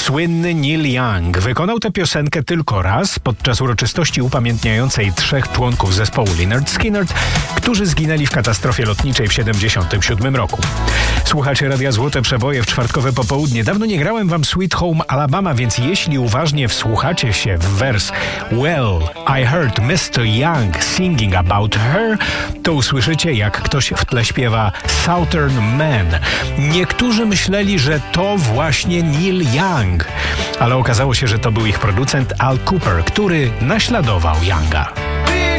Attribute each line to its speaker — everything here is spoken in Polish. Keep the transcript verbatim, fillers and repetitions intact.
Speaker 1: Słynny Neil Young wykonał tę piosenkę tylko raz podczas uroczystości upamiętniającej trzech członków zespołu Lynyrd Skynyrd, którzy zginęli w katastrofie lotniczej w siedemdziesiątym siódmym roku. Słuchacie Radia Złote Przeboje w czwartkowe popołudnie. Dawno nie grałem wam Sweet Home Alabama, więc jeśli uważnie wsłuchacie się w wers Well, I heard mister Young singing about her, to usłyszycie, jak ktoś w tle śpiewa Southern Man. Niektórzy myśleli, że to właśnie Neil Young, ale okazało się, że to był ich producent Al Kooper, który naśladował Younga.